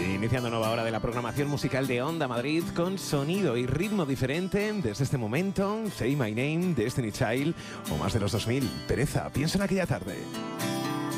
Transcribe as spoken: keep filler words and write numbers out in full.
Iniciando nueva hora de la programación musical de Onda Madrid con sonido y ritmo diferente desde este momento. Say My Name, Destiny Child o más de los dos mil. Pereza, piensa en aquella tarde.